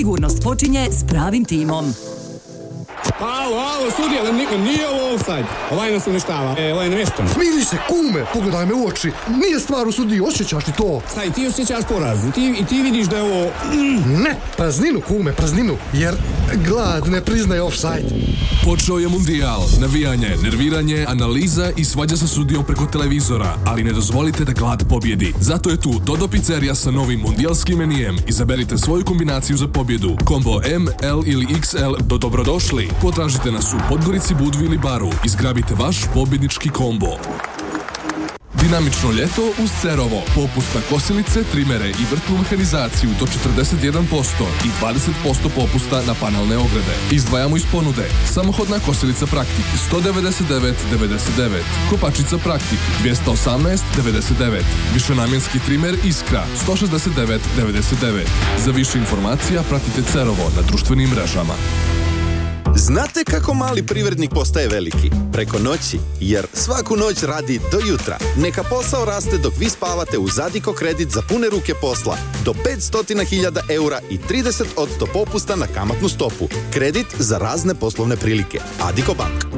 sigurnost počinje s pravim timom. Alo, sudija, nije ovo ofsajd. Ovaj nas uništava, ovaj nevještan. Smiri se, kume, pogledaj me u oči. Nije stvar u sudiji, osjećaš li to? Šta, i ti osjećaš poraz? I ti vidiš da je ovo... Ne, prazninu, kume, prazninu. Jer glad ne priznaje ofsajd. Počeo je mundijal, navijanje, nerviranje, analiza i svađa sa sudijom preko televizora, ali ne dozvolite da glad pobjedi. Zato je tu Dodo Pizzerija sa novim mundijalskim menijem. Izaberite svoju kombinaciju za pobjedu. Kombo M, L ili XL do dobrodošli. Potražite nas u Podgorici, Budvi ili Baru i zgrabite vaš pobjednički kombo. Dinamično ljeto uz Cerovo. Popust na kosilice, trimere i vrtnu mehanizaciju do 41% i 20% popusta na panelne ograde. Izdvajamo iz ponude samohodna kosilica Praktik 199,99, kopačica Praktik 218,99, višenamjenski trimer Iskra 169,99. Za više informacija pratite Cerovo na društvenim mrežama. Znate kako mali privrednik postaje veliki? Preko noći, jer svaku noć radi do jutra. Neka posao raste dok vi spavate uz Adiko kredit za pune ruke posla. Do 500.000 eura i 30% popusta na kamatnu stopu. Kredit za razne poslovne prilike. Adiko Bank.